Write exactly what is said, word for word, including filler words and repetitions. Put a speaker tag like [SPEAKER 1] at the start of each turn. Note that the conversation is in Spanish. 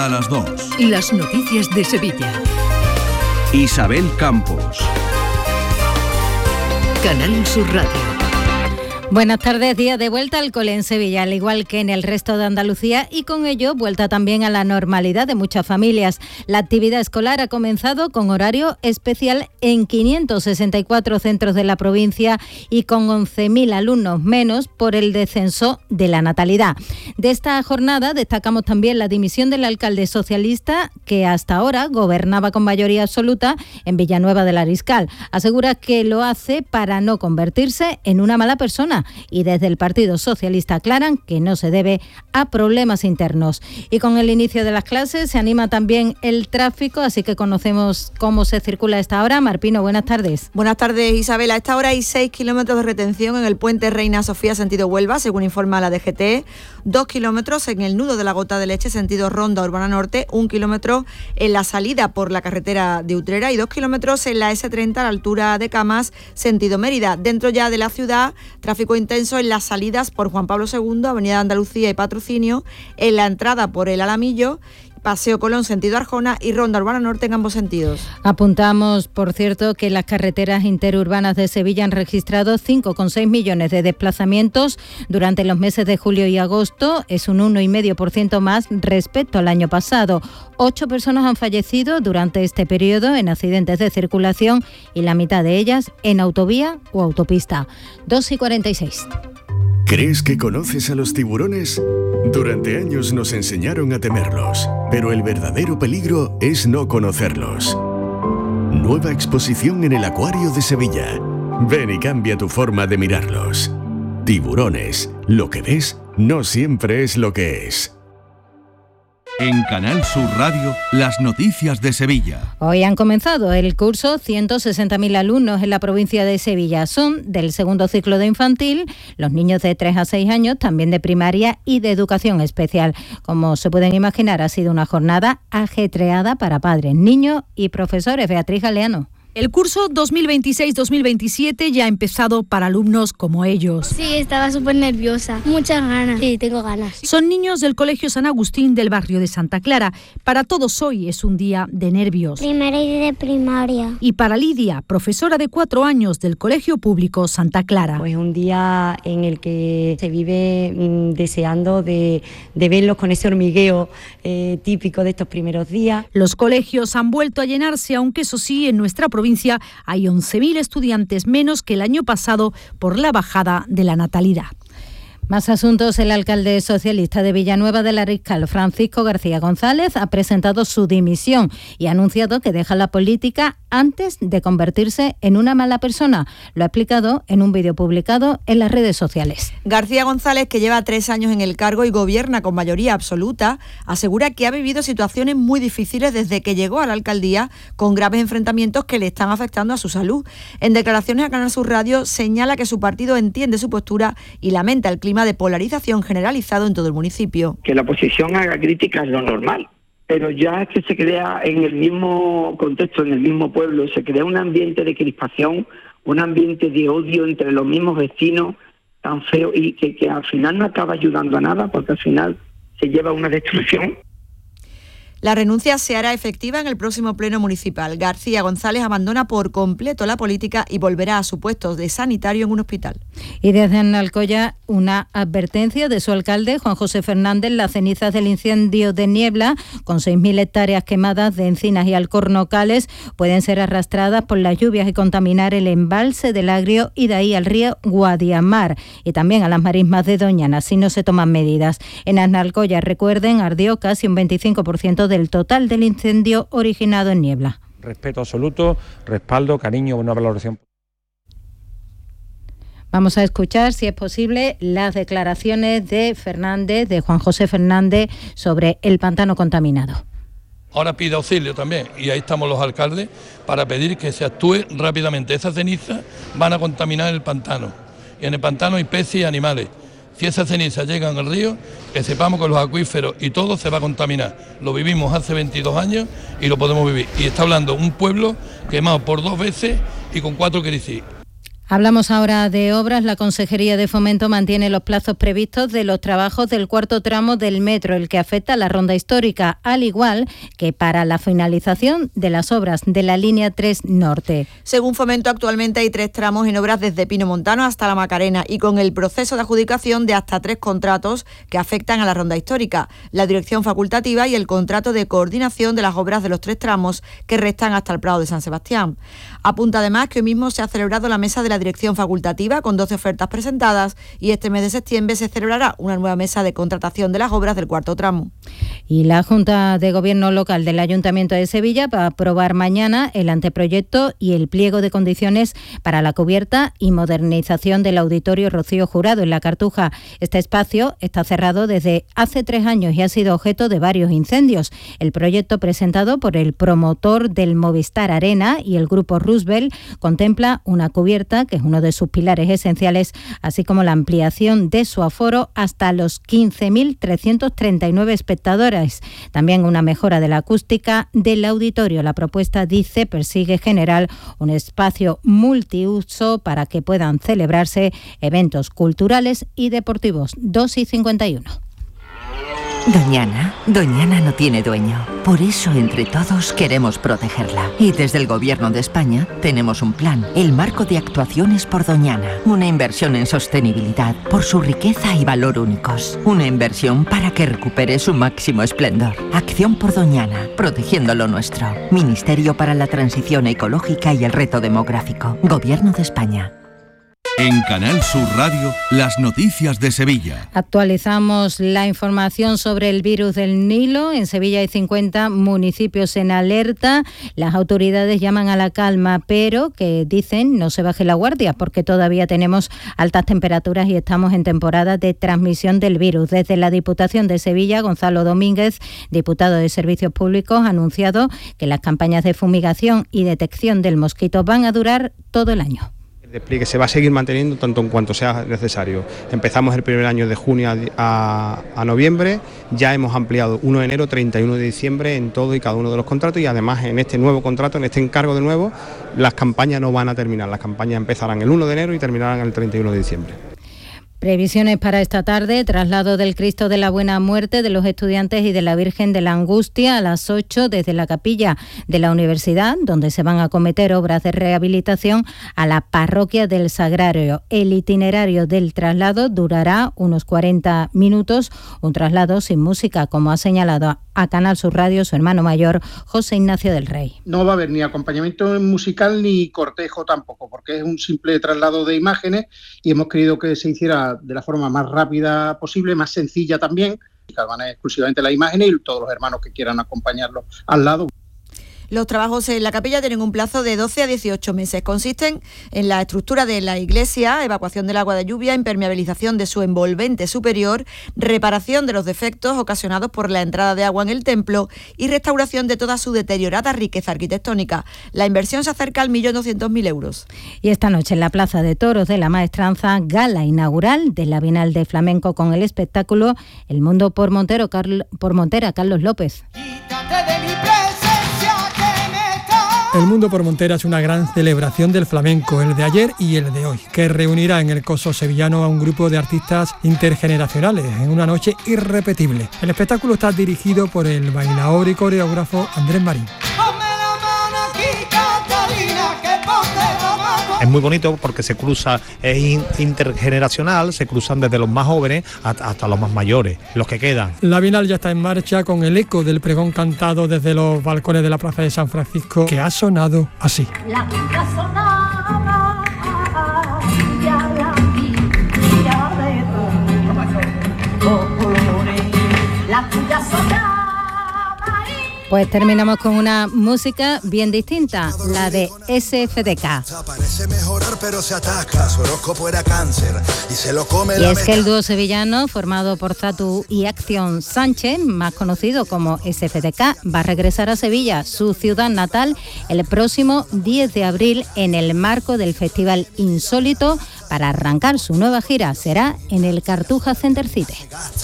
[SPEAKER 1] A las dos.
[SPEAKER 2] Las noticias de Sevilla.
[SPEAKER 1] Isabel Campos.
[SPEAKER 2] Canal Sur Radio.
[SPEAKER 3] Buenas tardes, día de vuelta al cole en Sevilla, al igual que en el resto de Andalucía, y con ello vuelta también a la normalidad de muchas familias. La actividad escolar ha comenzado con horario especial en quinientos sesenta y cuatro centros de la provincia y con once mil alumnos menos por el descenso de la natalidad. De esta jornada destacamos también la dimisión del alcalde socialista que hasta ahora gobernaba con mayoría absoluta en Villanueva del Ariscal. Asegura que lo hace para no convertirse en una mala persona. Y desde el Partido Socialista aclaran que no se debe a problemas internos. Y con el inicio de las clases se anima también el tráfico, así que conocemos cómo se circula a esta hora. Marpino, buenas tardes.
[SPEAKER 4] Buenas tardes, Isabel. A esta hora hay seis kilómetros de retención en el puente Reina Sofía, sentido Huelva, según informa la D G T. Dos kilómetros en el nudo de la Gota de Leche, sentido Ronda Urbana Norte. Un kilómetro en la salida por la carretera de Utrera y dos kilómetros en la ese treinta a la altura de Camas, sentido Mérida. Dentro ya de la ciudad, tráfico intenso en las salidas por Juan Pablo segundo, Avenida Andalucía y Patrocinio, en la entrada por el Alamillo, Paseo Colón sentido Arjona y Ronda Urbana Norte en ambos sentidos.
[SPEAKER 3] Apuntamos, por cierto, que las carreteras interurbanas de Sevilla han registrado cinco coma seis millones de desplazamientos durante los meses de julio y agosto. Es un uno coma cinco por ciento más respecto al año pasado. Ocho personas han fallecido durante este periodo en accidentes de circulación y la mitad de ellas en autovía o autopista. dos y cuarenta y seis.
[SPEAKER 5] ¿Crees que conoces a los tiburones? Durante años nos enseñaron a temerlos, pero el verdadero peligro es no conocerlos. Nueva exposición en el Acuario de Sevilla. Ven y cambia tu forma de mirarlos. Tiburones, lo que ves no siempre es lo que es.
[SPEAKER 1] En Canal Sur Radio, las noticias de Sevilla.
[SPEAKER 3] Hoy han comenzado el curso ciento sesenta mil alumnos en la provincia de Sevilla. Son del segundo ciclo de infantil, los niños de tres a seis años, también de primaria y de educación especial. Como se pueden imaginar, ha sido una jornada ajetreada para padres, niños y profesores. Beatriz Galeano.
[SPEAKER 6] El curso dos mil veintiséis dos mil veintisiete ya ha empezado para alumnos como ellos.
[SPEAKER 7] Sí, estaba súper nerviosa, muchas ganas. Sí, tengo ganas.
[SPEAKER 6] Son niños del Colegio San Agustín del barrio de Santa Clara. Para todos hoy es un día de nervios.
[SPEAKER 7] Primera y de primaria.
[SPEAKER 6] Y para Lidia, profesora de cuatro años del Colegio Público Santa Clara.
[SPEAKER 8] Pues un día en el que se vive mmm, deseando de, de verlos con ese hormigueo eh, típico de estos primeros días.
[SPEAKER 6] Los colegios han vuelto a llenarse, aunque eso sí, en nuestra provincia provincia hay once mil estudiantes menos que el año pasado por la bajada de la natalidad.
[SPEAKER 3] Más asuntos. El alcalde socialista de Villanueva del Ariscal, Francisco García González, ha presentado su dimisión y ha anunciado que deja la política antes de convertirse en una mala persona. Lo ha explicado en un vídeo publicado en las redes sociales.
[SPEAKER 4] García González, que lleva tres años en el cargo y gobierna con mayoría absoluta, asegura que ha vivido situaciones muy difíciles desde que llegó a la alcaldía, con graves enfrentamientos que le están afectando a su salud. En declaraciones a Canal Sur Radio señala que su partido entiende su postura y lamenta el clima de polarización generalizado en todo el municipio.
[SPEAKER 9] Que la oposición haga críticas es lo normal, pero ya es que se crea en el mismo contexto, en el mismo pueblo, se crea un ambiente de crispación, un ambiente de odio entre los mismos vecinos tan feo y que, que al final no acaba ayudando a nada, porque al final se lleva a una destrucción.
[SPEAKER 4] La renuncia se hará efectiva en el próximo pleno municipal. García González abandona por completo la política y volverá a su puesto de sanitario en un hospital.
[SPEAKER 3] Y desde Alcoya, una advertencia de su alcalde, Juan José Fernández: las cenizas del incendio de Niebla, con seis mil hectáreas quemadas de encinas y alcornocales, pueden ser arrastradas por las lluvias y contaminar el embalse del Agrio y de ahí al río Guadiamar y también a las marismas de Doñana si no se toman medidas. En Alcoya, recuerden, ardió casi un veinticinco por ciento del total del incendio originado en Niebla.
[SPEAKER 10] Respeto absoluto, respaldo, cariño, una valoración.
[SPEAKER 3] Vamos a escuchar, si es posible, las declaraciones de Fernández, de Juan José Fernández, sobre el pantano contaminado.
[SPEAKER 11] Ahora pide auxilio también, y ahí estamos los alcaldes para pedir que se actúe rápidamente. Esas cenizas van a contaminar el pantano, y en el pantano hay peces y animales. Si esas cenizas llegan al río, que sepamos que los acuíferos y todo se va a contaminar. Lo vivimos hace veintidós años y lo podemos vivir. Y está hablando un pueblo quemado por dos veces y con cuatro crisis.
[SPEAKER 3] Hablamos ahora de obras. La Consejería de Fomento mantiene los plazos previstos de los trabajos del cuarto tramo del metro, el que afecta a la ronda histórica, al igual que para la finalización de las obras de la línea tres Norte.
[SPEAKER 4] Según Fomento, actualmente hay tres tramos en obras desde Pino Montano hasta La Macarena y con el proceso de adjudicación de hasta tres contratos que afectan a la ronda histórica, la dirección facultativa y el contrato de coordinación de las obras de los tres tramos que restan hasta el Prado de San Sebastián. Apunta además que hoy mismo se ha celebrado la mesa de la dirección facultativa con doce ofertas presentadas y este mes de septiembre se celebrará una nueva mesa de contratación de las obras del cuarto tramo.
[SPEAKER 3] Y la Junta de Gobierno Local del Ayuntamiento de Sevilla va a aprobar mañana el anteproyecto y el pliego de condiciones para la cubierta y modernización del Auditorio Rocío Jurado en La Cartuja. Este espacio está cerrado desde hace tres años y ha sido objeto de varios incendios. El proyecto presentado por el promotor del Movistar Arena y el Grupo Roosevelt contempla una cubierta que es uno de sus pilares esenciales, así como la ampliación de su aforo hasta los quince mil trescientos treinta y nueve espectadores. También una mejora de la acústica del auditorio. La propuesta, dice, persigue generar un espacio multiuso para que puedan celebrarse eventos culturales y deportivos. dos y cincuenta y uno.
[SPEAKER 12] Doñana, Doñana no tiene dueño. Por eso, entre todos, queremos protegerla. Y desde el Gobierno de España tenemos un plan, el Marco de Actuaciones por Doñana. Una inversión en sostenibilidad por su riqueza y valor únicos. Una inversión para que recupere su máximo esplendor. Acción por Doñana, protegiendo lo nuestro. Ministerio para la Transición Ecológica y el Reto Demográfico. Gobierno de España.
[SPEAKER 1] En Canal Sur Radio, las noticias de Sevilla.
[SPEAKER 3] Actualizamos la información sobre el virus del Nilo. En Sevilla hay cincuenta municipios en alerta. Las autoridades llaman a la calma, pero que dicen no se baje la guardia porque todavía tenemos altas temperaturas y estamos en temporada de transmisión del virus. Desde la Diputación de Sevilla, Gonzalo Domínguez, diputado de Servicios Públicos, ha anunciado que las campañas de fumigación y detección del mosquito van a durar todo el año.
[SPEAKER 13] El despliegue se va a seguir manteniendo tanto en cuanto sea necesario. Empezamos el primer año de junio a, a, a noviembre, ya hemos ampliado uno de enero, treinta y uno de diciembre en todo y cada uno de los contratos y además en este nuevo contrato, en este encargo de nuevo, las campañas no van a terminar, las campañas empezarán el uno de enero y terminarán el treinta y uno de diciembre.
[SPEAKER 3] Previsiones para esta tarde: traslado del Cristo de la Buena Muerte de los estudiantes y de la Virgen de la Angustia a las ocho desde la capilla de la Universidad, donde se van a acometer obras de rehabilitación, a la Parroquia del Sagrario. El itinerario del traslado durará unos cuarenta minutos, un traslado sin música, como ha señalado a Canal Sur Radio su hermano mayor, José Ignacio del Rey.
[SPEAKER 14] No va a haber ni acompañamiento musical ni cortejo tampoco, porque es un simple traslado de imágenes y hemos querido que se hiciera de la forma más rápida posible, más sencilla también. Van a exclusivamente las imágenes y todos los hermanos que quieran acompañarlos al lado.
[SPEAKER 4] Los trabajos en la capilla tienen un plazo de doce a dieciocho meses. Consisten en la estructura de la iglesia, evacuación del agua de lluvia, impermeabilización de su envolvente superior, reparación de los defectos ocasionados por la entrada de agua en el templo y restauración de toda su deteriorada riqueza arquitectónica. La inversión se acerca al millón doscientos mil euros.
[SPEAKER 3] Y esta noche en la Plaza de Toros de la Maestranza, gala inaugural de la Bienal de Flamenco con el espectáculo El Mundo por Montero, Carl, por Montera, Carlos López.
[SPEAKER 15] El Mundo por Montera es una gran celebración del flamenco, el de ayer y el de hoy, que reunirá en el Coso sevillano a un grupo de artistas intergeneracionales en una noche irrepetible. El espectáculo está dirigido por el bailaor y coreógrafo Andrés Marín.
[SPEAKER 16] Es muy bonito porque se cruza, es intergeneracional, se cruzan desde los más jóvenes hasta los más mayores, los que quedan.
[SPEAKER 15] La Bienal ya está en marcha con el eco del pregón cantado desde los balcones de la Plaza de San Francisco, que ha sonado así. La vida sonaba, ya la vida de
[SPEAKER 3] la tuya sonaba. Pues terminamos con una música bien distinta, la de S F D K. Y es que el dúo sevillano formado por Zatu y Acción Sánchez, más conocido como S F D K, va a regresar a Sevilla, su ciudad natal, el próximo diez de abril en el marco del Festival Insólito para arrancar su nueva gira. Será en el Cartuja Center City.